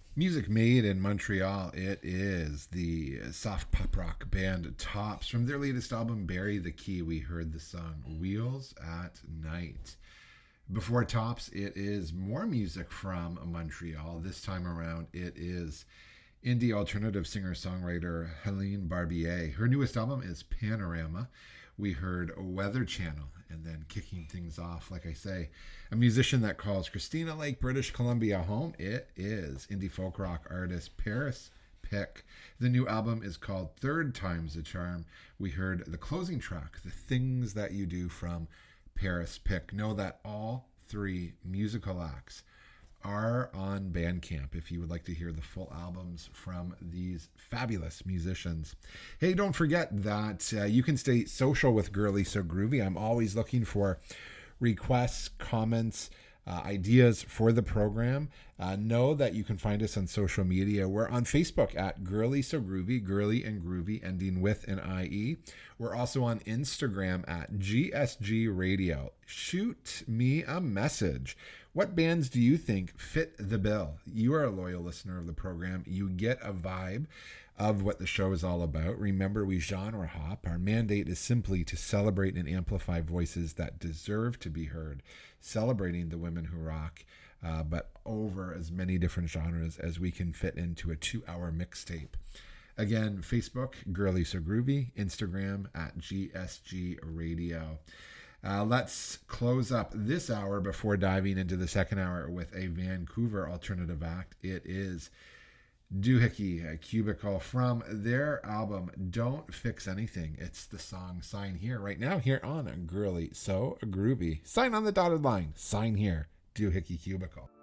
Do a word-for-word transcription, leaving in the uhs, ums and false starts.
Music made in Montreal. It is the soft pop rock band Tops. From their latest album, Bury the Key, we heard the song Wheels at Night. Before Tops, it is more music from Montreal. This time around, it is indie alternative singer-songwriter Helene Barbier. Her newest album is Panorama. We heard Weather Channel, and then kicking things off, like I say, a musician that calls Christina Lake, British Columbia home. It is indie folk rock artist Paris Pick. The new album is called Third Time's a Charm. We heard the closing track, The Things That You Do, from Paris Pick. Know that all three musical acts are on Bandcamp if you would like to hear the full albums from these fabulous musicians. Hey, don't forget that uh, you can stay social with Girly So Groovy. I'm always looking for requests, comments, uh, ideas for the program. Uh, know that you can find us on social media. We're on Facebook at Girly So Groovy, Girly and Groovy, ending with an I E. We're also on Instagram at G S G Radio. Shoot me a message. What bands do you think fit the bill? You are a loyal listener of the program. You get a vibe of what the show is all about. Remember, we genre hop. Our mandate is simply to celebrate and amplify voices that deserve to be heard, celebrating the women who rock, uh, but over as many different genres as we can fit into a two-hour mixtape. Again, Facebook, Girly So Groovy, Instagram at G S G Radio. Uh, let's close up this hour before diving into the second hour with a Vancouver alternative act. It is Doohickey, a Cubicle, from their album Don't Fix Anything. It's the song Sign Here right now here on Girly So Groovy. Sign on the dotted line. Sign here. Doohickey Cubicle.